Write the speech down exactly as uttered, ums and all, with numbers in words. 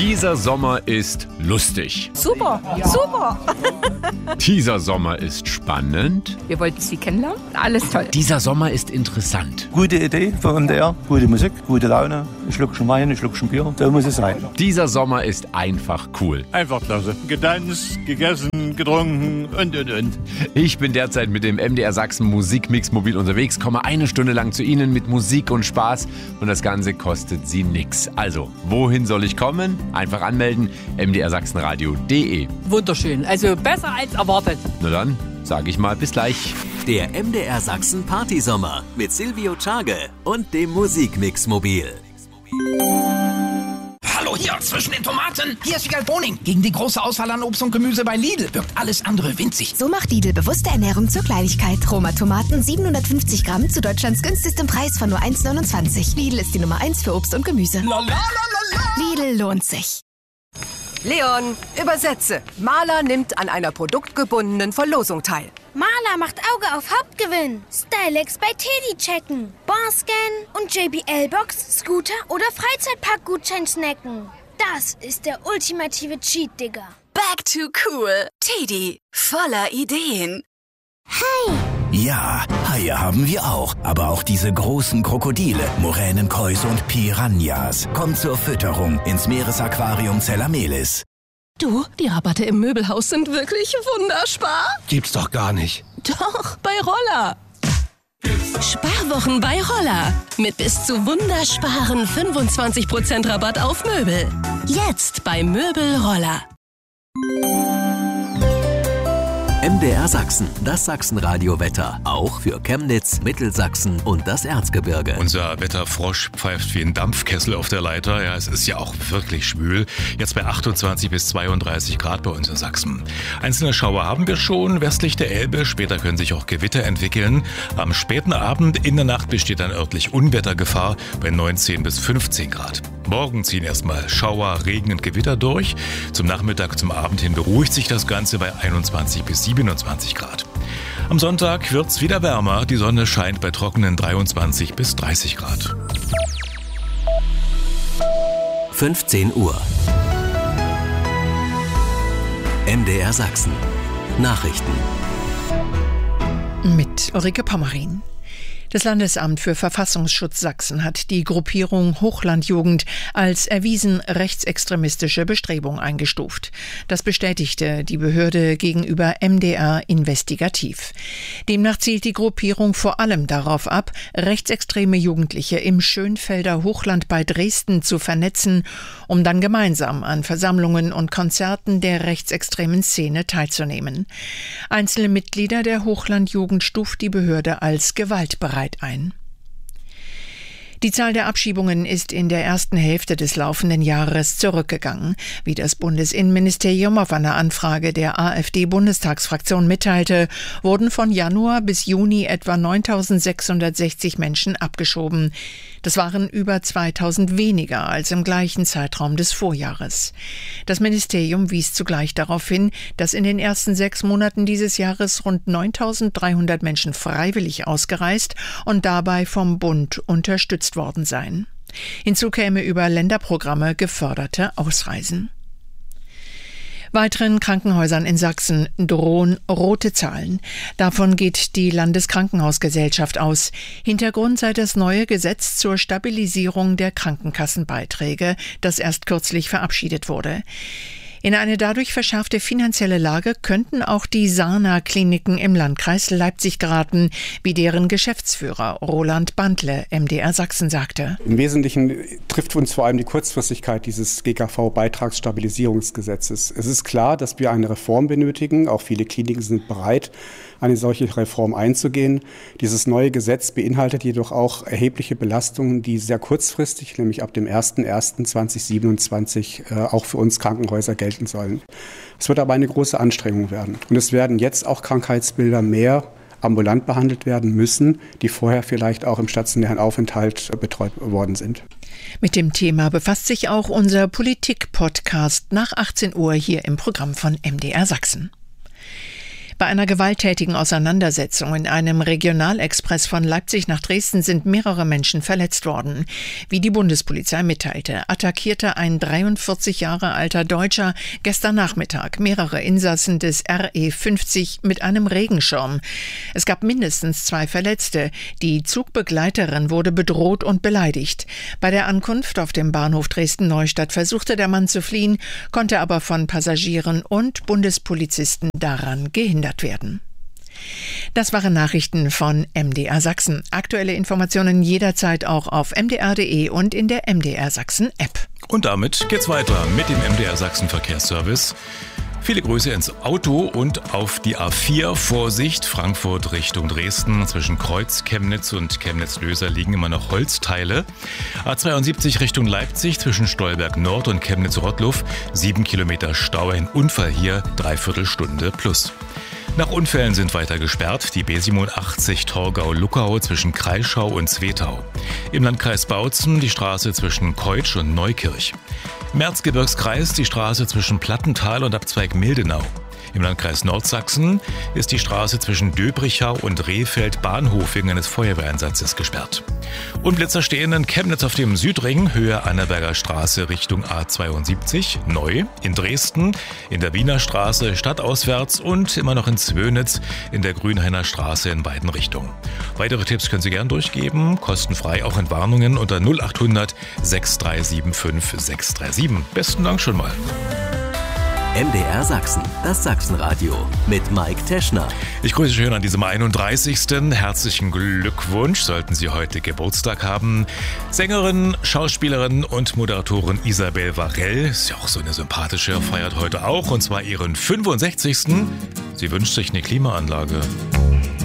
Dieser Sommer ist lustig. Super, ja. super. Dieser Sommer ist spannend. Wir wollten Sie kennenlernen. Alles toll. Dieser Sommer ist interessant. Gute Idee für M D R, gute Musik, gute Laune. Ein Schluckchen Wein, ein Schluckchen Bier. So muss es sein. Dieser Sommer ist einfach cool. Einfach klasse. Getanzt, gegessen, getrunken und, und, und. Ich bin derzeit mit dem M D R Sachsen Musikmix mobil unterwegs, komme eine Stunde lang zu Ihnen mit Musik und Spaß und das Ganze kostet Sie nix. Also, wohin soll ich kommen? Einfach anmelden, m d r sachsenradio punkt d e. Wunderschön, also besser als erwartet. Na dann, sage ich mal bis gleich. Der M D R Sachsen Partysommer mit Silvio Tschage und dem Musikmix mobil. Hallo hier, zwischen den Tomaten. Hier ist Wiegald Boning. Gegen die große Auswahl an Obst und Gemüse bei Lidl wirkt alles andere winzig. So macht Lidl bewusste Ernährung zur Kleinigkeit. Roma Tomaten siebenhundertfünfzig Gramm zu Deutschlands günstigstem Preis von nur eins neunundzwanzig. Lidl ist die Nummer eins für Obst und Gemüse. La, la, la, la, la. Lidl lohnt sich. Leon, übersetze. Maler nimmt an einer produktgebundenen Verlosung teil. Maler macht Auge auf Hauptgewinn. Stylex bei Teddy checken. Barscan und J B L-Box, Scooter oder Freizeitpark-Gutschein snacken. Das ist der ultimative Cheat, Digga. Back to cool. Teddy, voller Ideen. Hi! Ja, Haie haben wir auch. Aber auch diese großen Krokodile, Moränenkäuse und Piranhas. Kommt zur Fütterung ins Meeresaquarium Zellamelis. Du, die Rabatte im Möbelhaus sind wirklich wunderspar. Gibt's doch gar nicht. Doch, bei Roller. Sparwochen bei Roller. Mit bis zu wundersparen fünfundzwanzig Prozent Rabatt auf Möbel. Jetzt bei Möbel Roller. M D R Sachsen, das Sachsenradio-Wetter. Auch für Chemnitz, Mittelsachsen und das Erzgebirge. Unser Wetterfrosch pfeift wie ein Dampfkessel auf der Leiter. Ja, es ist ja auch wirklich schwül. Jetzt bei achtundzwanzig bis zweiunddreißig Grad bei uns in Sachsen. Einzelne Schauer haben wir schon westlich der Elbe. Später können sich auch Gewitter entwickeln. Am späten Abend in der Nacht besteht dann örtlich Unwettergefahr bei neunzehn bis fünfzehn Grad. Morgen ziehen erstmal Schauer, Regen und Gewitter durch. Zum Nachmittag, zum Abend hin beruhigt sich das Ganze bei einundzwanzig bis siebenundzwanzig Grad. Am Sonntag wird's wieder wärmer. Die Sonne scheint bei trockenen dreiundzwanzig bis dreißig Grad. fünfzehn Uhr. M D R Sachsen. Nachrichten. Mit Ulrike Pommerin. Das Landesamt für Verfassungsschutz Sachsen hat die Gruppierung Hochlandjugend als erwiesen rechtsextremistische Bestrebung eingestuft. Das bestätigte die Behörde gegenüber M D R investigativ. Demnach zielt die Gruppierung vor allem darauf ab, rechtsextreme Jugendliche im Schönfelder Hochland bei Dresden zu vernetzen, um dann gemeinsam an Versammlungen und Konzerten der rechtsextremen Szene teilzunehmen. Einzelne Mitglieder der Hochlandjugend stuft die Behörde als gewaltbereit ein. Die Zahl der Abschiebungen ist in der ersten Hälfte des laufenden Jahres zurückgegangen, wie das Bundesinnenministerium auf eine Anfrage der AfD-Bundestagsfraktion mitteilte, wurden von Januar bis Juni etwa neuntausendsechshundertsechzig Menschen abgeschoben. Das waren über zweitausend weniger als im gleichen Zeitraum des Vorjahres. Das Ministerium wies zugleich darauf hin, dass in den ersten sechs Monaten dieses Jahres rund neuntausenddreihundert Menschen freiwillig ausgereist und dabei vom Bund unterstützt worden seien. Hinzu käme über Länderprogramme geförderte Ausreisen. Weiteren Krankenhäusern in Sachsen drohen rote Zahlen. Davon geht die Landeskrankenhausgesellschaft aus. Hintergrund sei das neue Gesetz zur Stabilisierung der Krankenkassenbeiträge, das erst kürzlich verabschiedet wurde. In eine dadurch verschärfte finanzielle Lage könnten auch die Sana-Kliniken im Landkreis Leipzig geraten, wie deren Geschäftsführer Roland Bandle M D R Sachsen sagte. Im Wesentlichen trifft uns vor allem die Kurzfristigkeit dieses G K V-Beitragsstabilisierungsgesetzes. Es ist klar, dass wir eine Reform benötigen. Auch viele Kliniken sind bereit, eine solche Reform einzugehen. Dieses neue Gesetz beinhaltet jedoch auch erhebliche Belastungen, die sehr kurzfristig, nämlich ab dem ersten ersten zweitausendsiebenundzwanzig, äh, auch für uns Krankenhäuser gelten sollen. Es wird aber eine große Anstrengung werden. Und es werden jetzt auch Krankheitsbilder mehr ambulant behandelt werden müssen, die vorher vielleicht auch im stationären Aufenthalt betreut worden sind. Mit dem Thema befasst sich auch unser Politik-Podcast nach achtzehn Uhr hier im Programm von M D R Sachsen. Bei einer gewalttätigen Auseinandersetzung in einem Regionalexpress von Leipzig nach Dresden sind mehrere Menschen verletzt worden. Wie die Bundespolizei mitteilte, attackierte ein dreiundvierzig Jahre alter Deutscher gestern Nachmittag mehrere Insassen des R E fünfzig mit einem Regenschirm. Es gab mindestens zwei Verletzte. Die Zugbegleiterin wurde bedroht und beleidigt. Bei der Ankunft auf dem Bahnhof Dresden-Neustadt versuchte der Mann zu fliehen, konnte aber von Passagieren und Bundespolizisten daran gehindert werden. Das waren Nachrichten von M D R Sachsen. Aktuelle Informationen jederzeit auch auf m d r punkt d e und in der M D R Sachsen App. Und damit geht's weiter mit dem M D R Sachsen Verkehrsservice. Viele Grüße ins Auto und auf die A vier. Vorsicht, Frankfurt Richtung Dresden. Zwischen Kreuz, Chemnitz und Chemnitz-Löser liegen immer noch Holzteile. A zweiundsiebzig Richtung Leipzig zwischen Stolberg Nord und Chemnitz-Rottluff. Sieben Kilometer Stau, ein Unfall hier, dreiviertel Stunde plus. Nach Unfällen sind weiter gesperrt die B siebenundachtzig Torgau-Luckau zwischen Kreischau und Zwetau. Im Landkreis Bautzen die Straße zwischen Keutsch und Neukirch. Im Erzgebirgskreis die Straße zwischen Plattental und Abzweig Mildenau. Im Landkreis Nordsachsen ist die Straße zwischen Döbrichau und Rehfeld Bahnhof wegen eines Feuerwehreinsatzes gesperrt. Unblitzer stehen in Chemnitz auf dem Südring, Höhe Annaberger Straße Richtung A zweiundsiebzig, neu. In Dresden, in der Wiener Straße stadtauswärts und immer noch in Zwönitz in der Grünhainer Straße in beiden Richtungen. Weitere Tipps können Sie gern durchgeben, kostenfrei auch Entwarnungen unter null achthundert sechs drei sieben fünf sechs drei sieben. Besten Dank schon mal. M D R Sachsen, das Sachsenradio mit Mike Teschner. Ich grüße schön an diesem einunddreißigsten Herzlichen Glückwunsch, sollten Sie heute Geburtstag haben. Sängerin, Schauspielerin und Moderatorin Isabel Varell, ist ja auch so eine sympathische, feiert heute auch, und zwar ihren fünfundsechzigsten Sie wünscht sich eine Klimaanlage.